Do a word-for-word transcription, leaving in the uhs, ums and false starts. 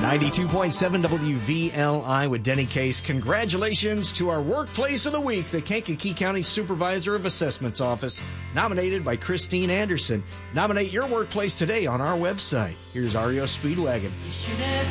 ninety-two point seven W V L I with Denny Case. Congratulations to our Workplace of the Week, the Kankakee County Supervisor of Assessments Office, nominated by Christine Anderson. Nominate your workplace today on our website. Here's R E O Speedwagon.